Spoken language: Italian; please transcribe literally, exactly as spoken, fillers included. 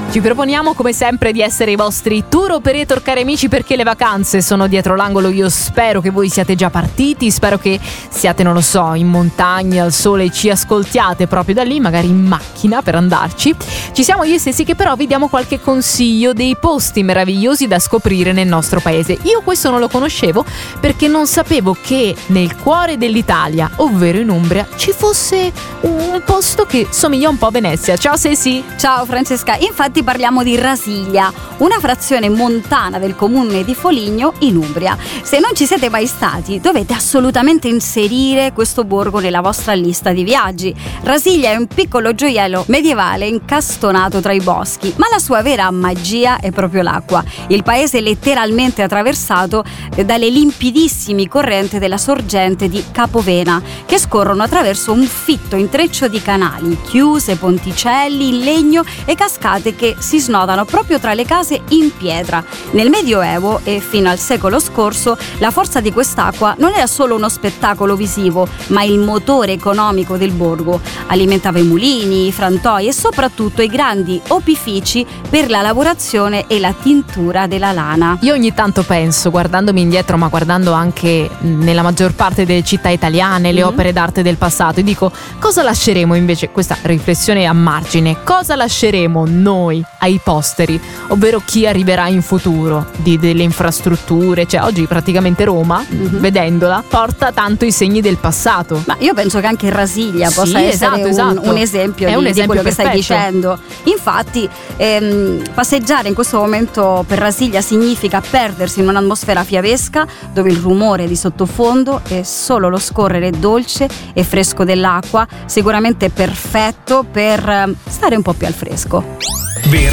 Ci proponiamo come sempre di essere i vostri tour operator, cari amici, perché le vacanze sono dietro l'angolo. Io spero che voi siate già partiti, spero che siate, non lo so, in montagna, al sole, e ci ascoltiate proprio da lì, magari in macchina per andarci. Ci siamo io stessi che però vi diamo qualche consiglio dei posti meravigliosi da scoprire nel nostro paese. Io questo non lo conoscevo perché non sapevo che nel cuore dell'Italia, ovvero in Umbria, ci fosse un posto che somiglia un po' a Venezia. Ciao Ceci! Ciao Francesca, infatti parliamo di Rasiglia, una frazione montana del comune di Foligno in Umbria. Se non ci siete mai stati, dovete assolutamente inserire questo borgo nella vostra lista di viaggi. Rasiglia è un piccolo gioiello medievale incastonato tra i boschi, ma la sua vera magia è proprio l'acqua. Il paese è letteralmente attraversato dalle limpidissime correnti della sorgente di Capovena, che scorrono attraverso un fitto intreccio di canali, chiuse, ponticelli in legno e cascate che si snodano proprio tra le case in pietra. Nel Medioevo e fino al secolo scorso la forza di quest'acqua non era solo uno spettacolo visivo, ma il motore economico del borgo. Alimentava i mulini, i frantoi e soprattutto i grandi opifici per la lavorazione e la tintura della lana. Io ogni tanto penso, guardandomi indietro, ma guardando anche nella maggior parte delle città italiane, le mm-hmm. opere d'arte del passato, e dico, cosa lasceremo invece, questa riflessione a margine, cosa lasceremo noi ai posteri, ovvero chi arriverà in futuro, di delle infrastrutture. Cioè oggi praticamente Roma, mm-hmm. vedendola, porta tanto i segni del passato. Ma io penso che anche Rasiglia sì, possa essere esatto, un, esatto. un esempio, È di, un esempio di quello perfetto. che stai dicendo. Infatti ehm, passeggiare in questo momento per Rasiglia significa perdersi in un'atmosfera fiabesca dove il rumore di sottofondo è solo lo scorrere dolce e fresco dell'acqua, sicuramente perfetto per stare un po' più al fresco.